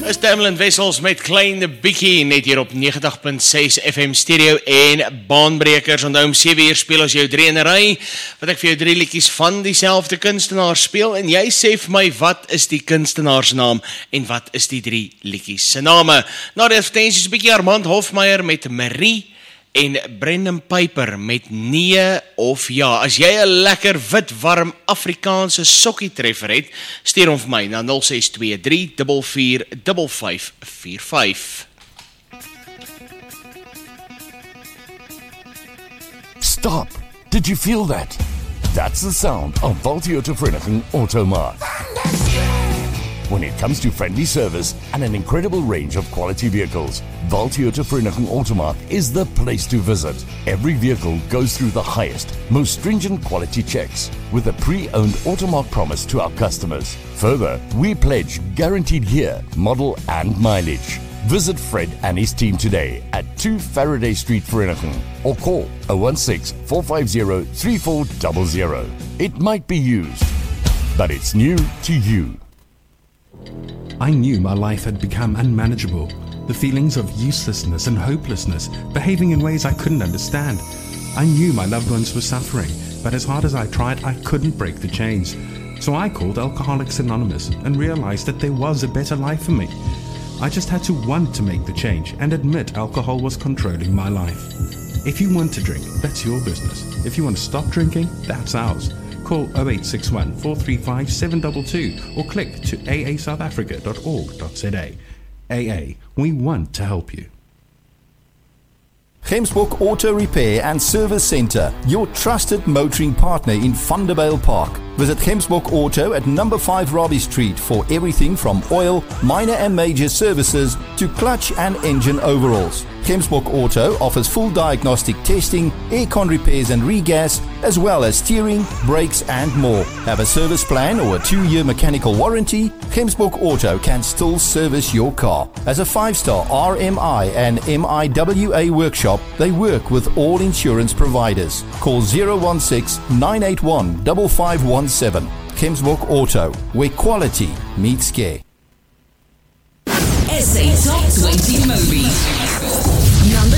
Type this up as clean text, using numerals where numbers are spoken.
Is Tamlin Wessels met Klein Bietjie net hier op 90.6 FM stereo en baanbrekers. Onthou om 7 uur speel ons jou 3 in 'n ry, wat ek vir jou 3 liedjies van dieselfde kunstenaar speel en jy sê vir my wat is die kunstenaarsnaam en wat is die 3 liedjies se name. Na die advertensies bietjie Armand Hofmeyer met Marie en Brendan Piper met nee of ja. As jy 'n lekker wit warm Afrikaanse sokkie treffer het, stuur hom vir my na 0623445545. Stop! Did you feel that? That's the sound of Valtioto Vereniging Automark. When it comes to friendly service and an incredible range of quality vehicles, Valtioto Vereniging Automark is the place to visit. Every vehicle goes through the highest, most stringent quality checks with a pre-owned Automark promise to our customers. Further, we pledge guaranteed year, model and mileage. Visit Fred and his team today at 2 Faraday Street, Vereniging, or call 016-450-3400. It might be used, but it's new to you. I knew my life had become unmanageable. The feelings of uselessness and hopelessness, behaving in ways I couldn't understand. I knew my loved ones were suffering, but as hard as I tried, I couldn't break the chains. So I called Alcoholics Anonymous and realized that there was a better life for me. I just had to want to make the change and admit alcohol was controlling my life. If you want to drink, that's your business. If you want to stop drinking, that's ours. Call 0861 435 722 or click to aasouthafrica.org.za. AA, we want to help you. Gemsbok Auto Repair and Service Centre, your trusted motoring partner in Vanderbijl Park. Visit Gemsbok Auto at number 5 Robbie Street for everything from oil, minor and major services to clutch and engine overhauls. Gemsbok Auto offers full diagnostic testing, aircon repairs and regas, as well as steering, brakes and more. Have a service plan or a 2-year mechanical warranty? Gemsbok Auto can still service your car. As a 5-star RMI and MIWA workshop, they work with all insurance providers. Call 016-981-5517. Gemsbok Auto, where quality meets care. SA Top 20 Movies. Number